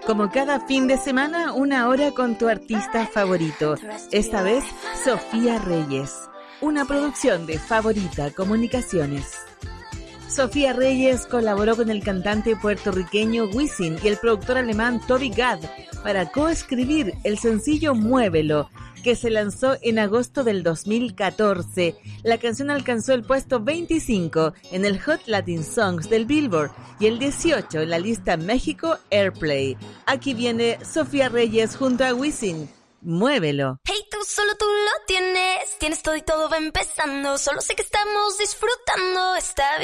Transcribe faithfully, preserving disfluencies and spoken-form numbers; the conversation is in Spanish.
Como cada fin de semana, una hora con tu artista favorito. Esta vez, Sofía Reyes. Una producción de Favorita Comunicaciones. Sofía Reyes colaboró con el cantante puertorriqueño Wisin y el productor alemán Toby Gad para coescribir el sencillo Muévelo, que se lanzó en agosto del dos mil catorce. La canción alcanzó el puesto veinticinco en el Hot Latin Songs del Billboard y el dieciocho en la lista México Airplay. Aquí viene Sofía Reyes junto a Wisin. Muévelo. Hey, tú solo tú lo tienes, tienes todo y todo va empezando. Solo sé que estamos disfrutando esta vida.